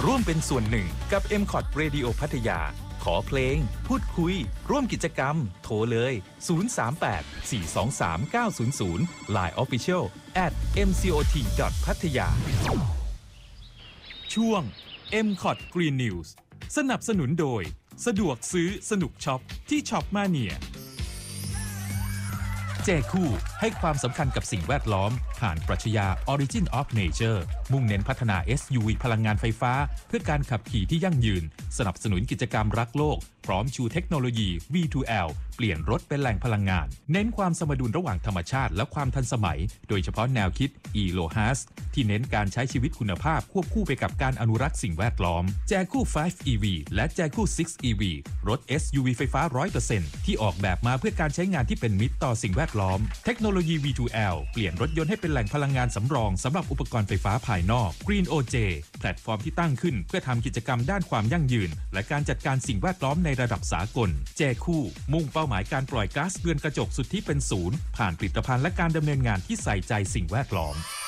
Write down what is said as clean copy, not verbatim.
ร่วมเป็นส่วนหนึ่งกับ MCOT Radio พัทยาขอเพลงพูดคุยร่วมกิจกรรมโทรเลย038-423-900 Line Official @mcot.pattaya ช่วง MCOT Green News สนับสนุนโดยสะดวกซื้อสนุกช็อปที่ช็อปมาเนียเจคู่ให้ความสำคัญกับสิ่งแวดล้อมผ่านปรัชญา Origin of Nature มุ่งเน้นพัฒนา SUV พลังงานไฟฟ้าเพื่อการขับขี่ที่ยั่งยืนสนับสนุนกิจกรรมรักโลกพร้อมชูเทคโนโลยี V2L เปลี่ยนรถเป็นแหล่งพลังงานเน้นความสมดุลระหว่างธรรมชาติและความทันสมัยโดยเฉพาะแนวคิด E-LOHAS ที่เน้นการใช้ชีวิตคุณภาพควบคู่ไปกับการอนุรักษ์สิ่งแวดล้อมแจคู่ 5 EV และแจคู่ 6 EV รถ SUV ไฟฟ้า 100% ที่ออกแบบมาเพื่อการใช้งานที่เป็นมิตรต่อสิ่งแวดล้อมเทคโนโลยี V2L เปลี่ยนรถยนต์ให้เป็นแหล่งพลังงานสำรองสำหรับอุปกรณ์ไฟฟ้าภายนอก Green OJ แพลตฟอร์มที่ตั้งขึ้นเพื่อทำกิจกรรมด้านความยั่งยืนและการจัดการสิ่งแวดล้อมในระดับสากลแจคู่มุ่งเป้าหมายการปล่อยก๊าซเรือนกระจกสุทธิเป็นศูนย์ผ่านผลิตภัณฑ์และการดำเนินงานที่ใส่ใจสิ่งแวดล้อม